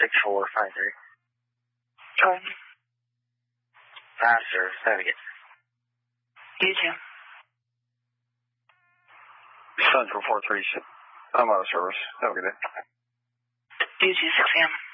6453. Jordan. Faster, have a good. You too. Central 436. I'm out of service. Have a good day. You too, 6 a.m.